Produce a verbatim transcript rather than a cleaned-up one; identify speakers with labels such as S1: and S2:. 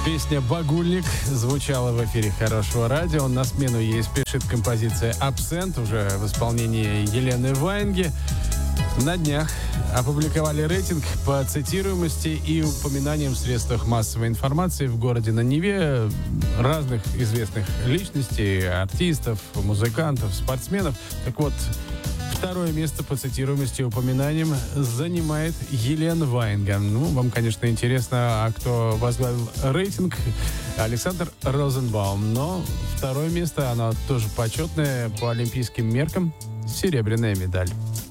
S1: Песня «Багульник» звучала в эфире Хорошего радио. На смену ей спешит композиция «Абсент» уже в исполнении Елены Ваенги. На днях опубликовали рейтинг по цитируемости и упоминаниям в средствах массовой информации в городе на Неве разных известных личностей, артистов, музыкантов, спортсменов. Так вот, второе место по цитируемости и упоминаниям занимает Елена Ваенга. Ну, вам, конечно, интересно, а кто возглавил рейтинг? Александр Розенбаум. Но второе место, оно тоже почетное по олимпийским меркам. Серебряная медаль.